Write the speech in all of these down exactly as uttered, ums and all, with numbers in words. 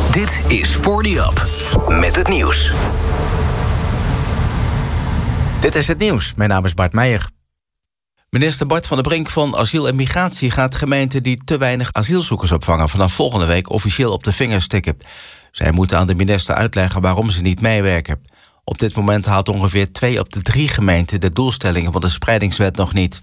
Dit is forty Up, met het nieuws. Dit is het nieuws. Mijn naam is Bart Meijer. Minister Bart van der Brink van Asiel en Migratie gaat gemeenten die te weinig asielzoekers opvangen vanaf volgende week officieel op de vingers tikken. Zij moeten aan de minister uitleggen waarom ze niet meewerken. Op dit moment haalt ongeveer twee op de drie gemeenten de doelstellingen van de spreidingswet nog niet.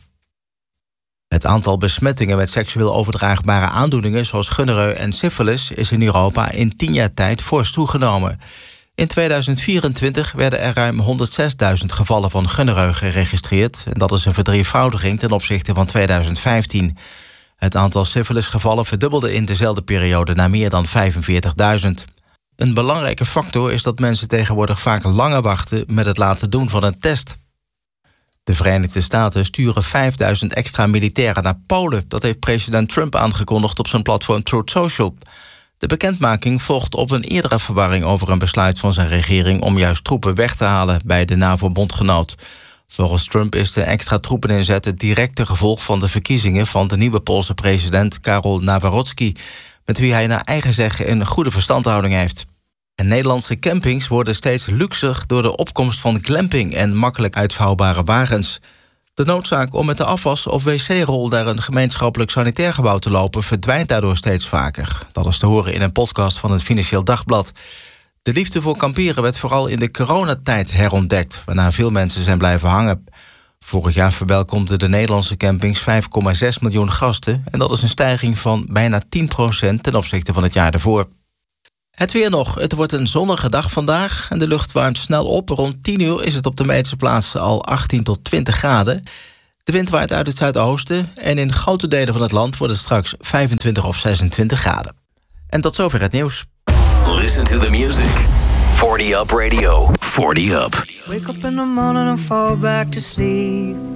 Het aantal besmettingen met seksueel overdraagbare aandoeningen zoals gonorreu en syfilis is in Europa in tien jaar tijd fors toegenomen. In tweeduizend vierentwintig werden er ruim honderdzesduizend gevallen van gonorreu geregistreerd. En dat is een verdrievoudiging ten opzichte van tweeduizend vijftien. Het aantal syfilisgevallen verdubbelde in dezelfde periode naar meer dan vijfenveertigduizend. Een belangrijke factor is dat mensen tegenwoordig vaak langer wachten met het laten doen van een test. De Verenigde Staten sturen vijfduizend extra militairen naar Polen. Dat heeft president Trump aangekondigd op zijn platform Truth Social. De bekendmaking volgt op een eerdere verwarring over een besluit van zijn regering om juist troepen weg te halen bij de NAVO-bondgenoot. Volgens Trump is de extra troepeninzet het directe gevolg van de verkiezingen van de nieuwe Poolse president Karol Nawrocki, met wie hij naar eigen zeggen een goede verstandhouding heeft. En Nederlandse campings worden steeds luxer door de opkomst van glamping en makkelijk uitvouwbare wagens. De noodzaak om met de afwas of wc-rol naar een gemeenschappelijk sanitair gebouw te lopen verdwijnt daardoor steeds vaker. Dat is te horen in een podcast van het Financieel Dagblad. De liefde voor kamperen werd vooral in de coronatijd herontdekt, waarna veel mensen zijn blijven hangen. Vorig jaar verwelkomden de Nederlandse campings vijf komma zes miljoen gasten en dat is een stijging van bijna tien procent ten opzichte van het jaar daarvoor. Het weer nog. Het wordt een zonnige dag vandaag en de lucht warmt snel op. Rond tien uur is het op de meeste plaatsen al achttien tot twintig graden. De wind waait uit het zuidoosten en in grote delen van het land wordt het straks vijfentwintig of zesentwintig graden. En tot zover het nieuws. Listen to the music. forty Up Radio. forty Up. Wake up in the morning and fall back to sleep.